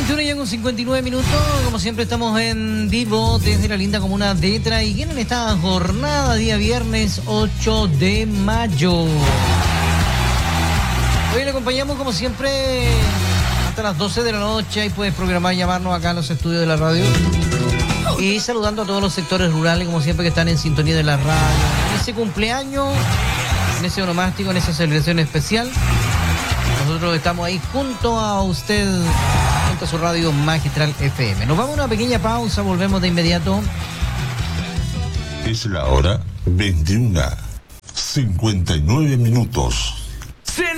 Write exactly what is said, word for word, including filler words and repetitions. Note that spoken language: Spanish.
veintiuno ya con cincuenta y nueve minutos, como siempre estamos en vivo desde la linda comuna de Traiguén en esta jornada, día viernes ocho de mayo. Hoy le acompañamos como siempre hasta las doce de la noche, y puedes programar, llamarnos acá en los estudios de la radio. Y saludando a todos los sectores rurales, como siempre, que están en sintonía de la radio. En ese cumpleaños, en ese onomástico, en esa celebración especial, nosotros estamos ahí junto a usted, junto a su radio Magistral F M. Nos vamos a una pequeña pausa, volvemos de inmediato. Es la hora veintiuna, cincuenta y nueve minutos.